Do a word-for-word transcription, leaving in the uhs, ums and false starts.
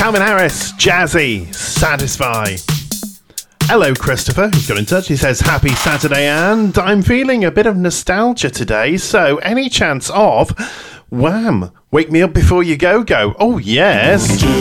Calvin Harris, Jazzy, Satisfy. Hello, Christopher, who's got in touch. He says, happy Saturday, and I'm feeling a bit of nostalgia today, so any chance of Wham! Wake Me Up Before You Go Go? Oh, yes.